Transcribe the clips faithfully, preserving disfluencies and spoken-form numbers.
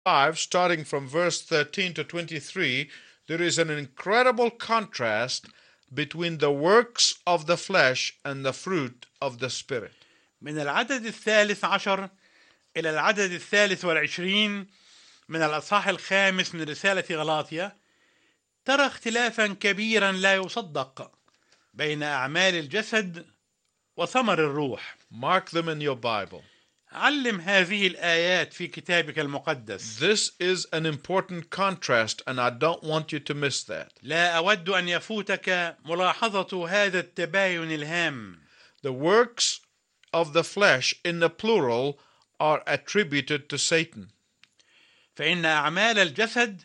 five, starting from verse thirteen to twenty-three, there is an incredible contrast between the works of the flesh and the fruit of the Spirit. من العدد الثالث عشر إلى العدد الثالث والعشرين من الأصحاح الخامس من رسالة غلاطيا ترى اختلافا كبيرا لا يصدق بين أعمال الجسد وثمر الروح. Mark them in your Bible. علم هذه الآيات في كتابك المقدس. This is an important contrast, and I don't want you to miss that. لا أود أن يفوتك ملاحظة هذا التباين الهام. The works of the flesh in the plural are attributed to Satan. فإن أعمال الجسد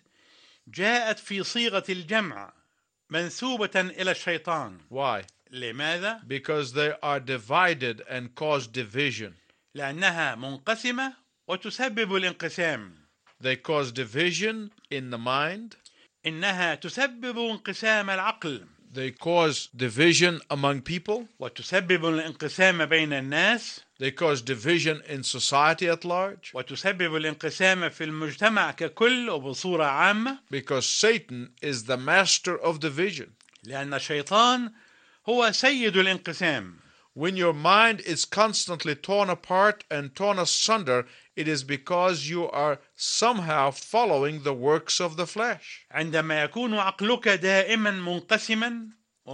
جاءت في صيغة الجمع منسوبة إلى الشيطان. Why? لماذا؟ Because they are divided and cause division. لأنها منقسمة وتسبب الانقسام. They cause division in the mind. إنها تسبب انقسام العقل. They cause division among people. وتسبب الانقسام بين الناس. They cause division in society at large. وتسبب الانقسام في المجتمع ككل وبصورة عامة. Because Satan is the master of division. لأن الشيطان هو سيد الانقسام. When your mind is constantly torn apart and torn asunder, it is because you are somehow following the works of the flesh. عندما يكون عقلك دائما منقسما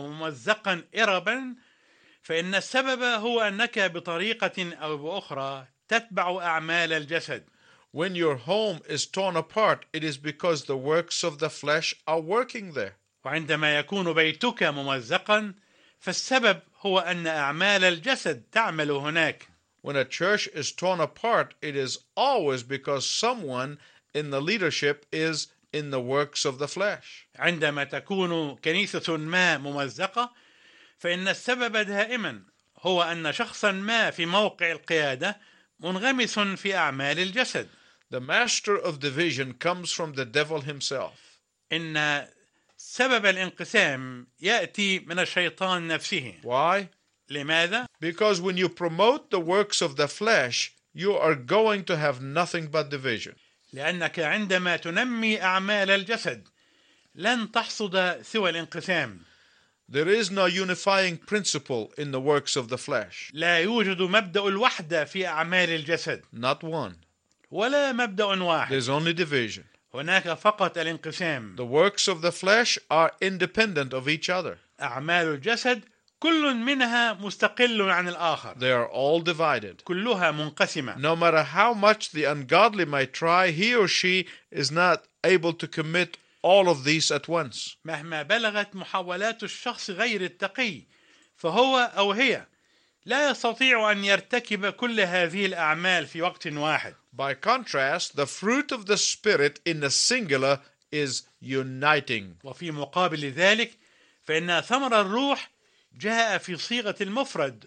وممزقا إربا فإن السبب هو أنك بطريقة أو بأخرى تتبع أعمال الجسد. When your home is torn apart, it is because the works of the flesh are working there. وعندما يكون بيتك ممزقا فالسبب هو أن أعمال الجسد تعمل هناك. When a church is torn apart, it is always because someone in the leadership is in the works of the flesh. عندما تكون كنيسة ما ممزقة فإن السبب دائما هو أن شخصا ما في موقع القيادة منغمس في أعمال الجسد. The master of division comes from the devil himself. إن سبب الانقسام يأتي من الشيطان نفسه. Why? لماذا؟ Because when you promote the works of the flesh, you are going to have nothing but division. لأنك عندما تنمي أعمال الجسد لن تحصد سوى الانقسام. There is no unifying principle in the works of the flesh. لا يوجد مبدأ الوحدة في أعمال الجسد. Not one. ولا مبدأ واحد. There's only division. هناك فقط الانقسام. The works of the flesh are independent of each other. أعمال الجسد كل منها مستقل عن الآخر. They are all divided. كلها منقسمة. No matter how much the ungodly might try, he or she is not able to commit all of these at once. مهما بلغت محاولات الشخص غير التقي فهو أو هي لا يستطيع أن يرتكب كل هذه الأعمال في وقت واحد. By contrast, the fruit of the Spirit in the singular is uniting. وفي مقابل ذلك فإن ثمر الروح جاء في صيغة المفرد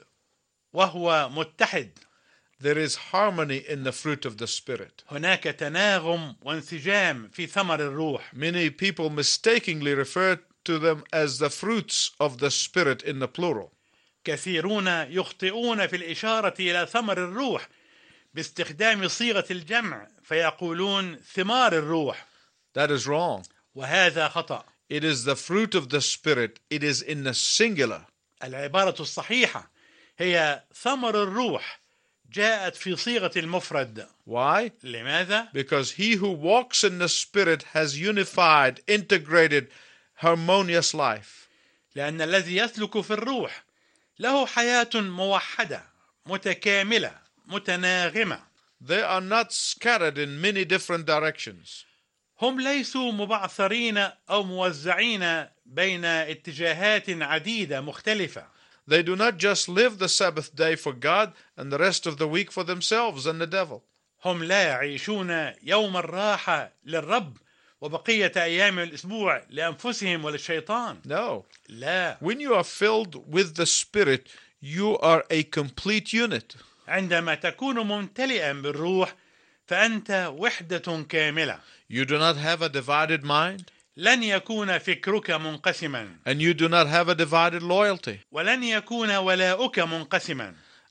وهو متحد. There is harmony in the fruit of the Spirit. هناك تناغم وانسجام في ثمر الروح. Many people mistakenly refer to them as the fruits of the Spirit in the plural. كثيرون يخطئون في الإشارة إلى ثمر الروح باستخدام صيغة الجمع فيقولون ثمار الروح. That is wrong. وهذا خطأ. It is the fruit of the Spirit. It is in the singular. العبارة الصحيحة هي ثمر الروح جاءت في صيغة المفرد. Why? لماذا؟ Because he who walks in the Spirit has unified, integrated, harmonious life. لأن الذي يسلك في الروح له حياة موحدة متكاملة متناغمة. They are not scattered in many different directions. هم ليسوا مبعثرين أو موزعين بين اتجاهات عديدة مختلفة. They do not just live the Sabbath day for God and the rest of the week for themselves and the devil. هم لا يعيشون يوم الراحة للرب وبقية أيام الأسبوع لأنفسهم وللشيطان. No. لا. When you are filled with the Spirit, you are a complete unit. عندما تكون ممتلئا بالروح فأنت وحدة كاملة. You do not have a divided mind. لن يكون فكرك منقسما. And you do not have a divided loyalty. ولن يكون ولاؤك منقسما.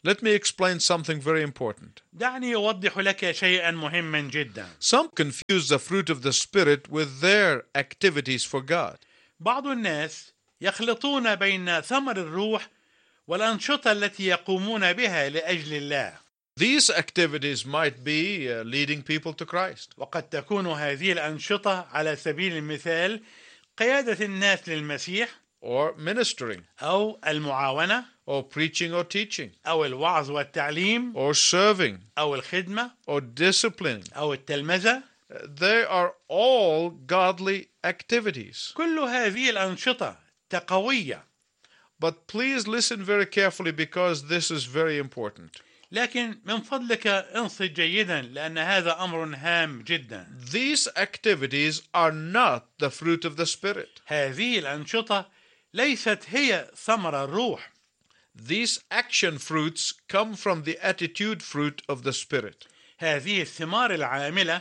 Let me explain something very important. دعني أوضح لك شيئا مهما جدا. Some confuse the fruit of the Spirit with their activities for God. بعض الناس يخلطون بين ثمر الروح والأنشطة التي يقومون بها لأجل الله. These activities might be uh, leading people to Christ, وقد تكون هذه الأنشطة على سبيل المثال قيادة الناس للمسيح، or ministering, أو المعاونة، or preaching or teaching, أو الوعظ والتعليم، or serving, أو الخدمة، or disciplining. أو التلمذة. They are all godly activities. كل هذه الأنشطة تقوية. But please listen very carefully because this is very important. لكن من فضلك انصت جيدا لأن هذا أمر هام جدا. These activities are not the fruit of the Spirit. هذه الأنشطة ليست هي ثمر الروح. These action fruits come from the attitude fruit of the Spirit. هذه الثمار العاملة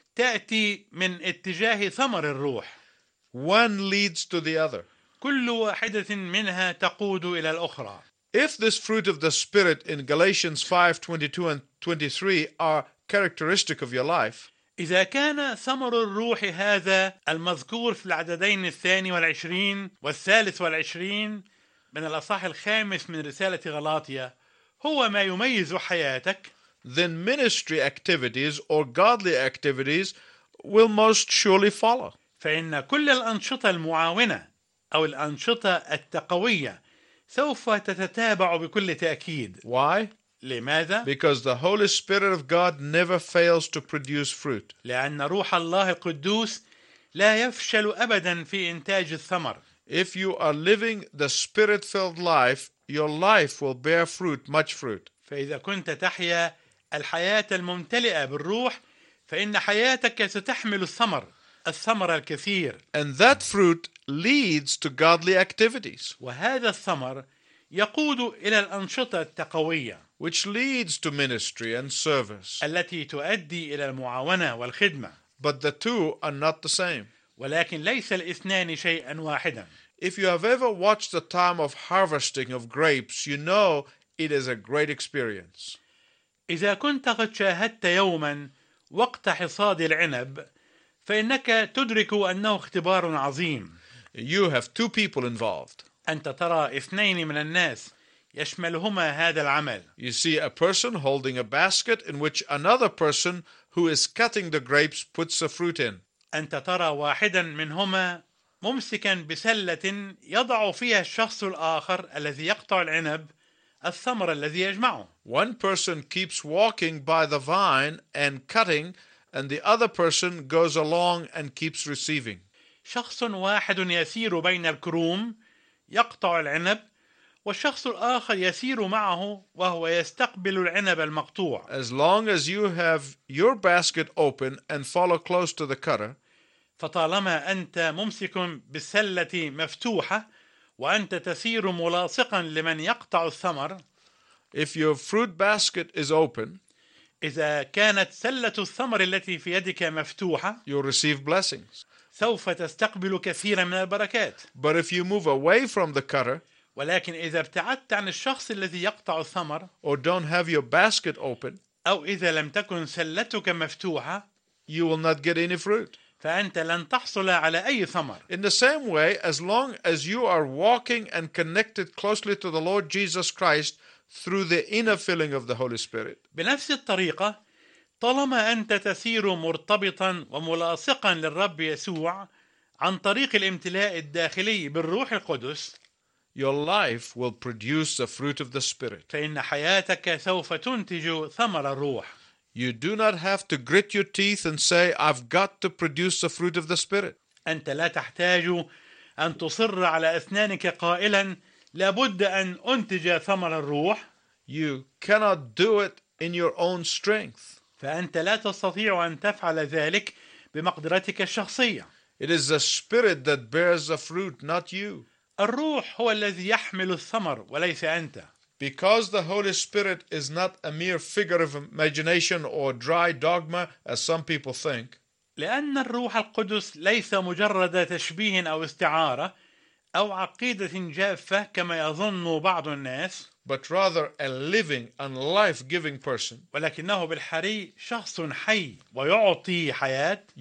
تأتي من اتجاه ثمر الروح. One leads to the other. كل واحدة منها تقود إلى الأخرى. If this fruit of the Spirit in Galatians five twenty-two and twenty-three are characteristic of your life, إذا كان ثمر الروح هذا المذكور في العددين الثاني والعشرين والثالث والعشرين من الأصحاح الخامس من رسالة غلاطيا هو ما يميز حياتك، then ministry activities or godly activities will most surely follow. فإن كل الأنشطة المعاونة أو الأنشطة التقوية سوف تتتابع بكل تأكيد. Why? لماذا؟ Because the Holy Spirit of God never fails to produce fruit. لأن روح الله القدوس لا يفشل أبدا في إنتاج الثمر. If you are living the Spirit-filled life, your life will bear fruit, much fruit. فإذا كنت تحيا الحياة الممتلئة بالروح فإن حياتك ستحمل الثمر الثمر الكثير. And that fruit leads to godly activities, وهذا الثمر يقود إلى الأنشطة التقوية which leads to ministry and service. التي تؤدي إلى المعاونة والخدمة. But the two are not the same. ولكن ليس الاثنان شيئا واحدا. If you have ever watched the time of harvesting of grapes, you know it is a great experience. إذا كنت قد شاهدت يوما وقت حصاد العنب فإنك تدرك أنه اختبار عظيم. You have two people involved. أنت ترى اثنين من الناس يشملهما هذا العمل. You see a person holding a basket in which another person who is cutting the grapes puts the fruit in. أنت ترى واحدا منهما ممسكا بسلة يضع فيها الشخص الآخر الذي يقطع العنب الثمر الذي يجمعه. One person keeps walking by the vine and cutting, and the other person goes along and keeps receiving. شخص واحد يسير بين الكروم يقطع العنب، والشخص الآخر يسير معه وهو يستقبل العنب المقطوع. As long as you have your basket open and follow close to the cutter, فطالما أنت ممسك بالسلة مفتوحة وأنت تسير ملاصقا لمن يقطع الثمر. if your fruit basket is open, إذا كانت سلة الثمر التي في يدك مفتوحة you'll receive blessings. سوف تستقبل كثيرا من البركات. But if you move away from the cutter, ولكن إذا ابتعدت عن الشخص الذي يقطع الثمر or don't have your basket open, أو إذا لم تكن سلتك مفتوحة you will not get any fruit. فأنت لن تحصل على أي ثمر. In the same way, as long as you are walking and connected closely to the Lord Jesus Christ through the inner filling of the Holy Spirit, بنفس الطريقة طالما أنت تسير مرتبطا وملاصقا للرب يسوع عن طريق الامتلاء الداخلي بالروح القدس، your life will produce the fruit of the Spirit. فإن حياتك سوف تنتج ثمر الروح. You do not have to grit your teeth and say, I've got to produce the fruit of the Spirit. أنت لا تحتاج أن تصر على أسنانك قائلا لابد أن أنتج ثمر الروح. You cannot do it in your own strength. فأنت لا تستطيع أن تفعل ذلك بمقدرتك الشخصية. It is the Spirit that bears the fruit, not you. الروح هو الذي يحمل الثمر وليس أنت. Because the Holy Spirit is not a mere figure of imagination or dry dogma, as some people think, لأن الروح القدس ليس مجرد تشبيه أو استعارة أو عقيدة جافة كما يظن بعض الناس، but rather a living and life-giving person, ولكنه بالحري شخص حي ويعطي حياة،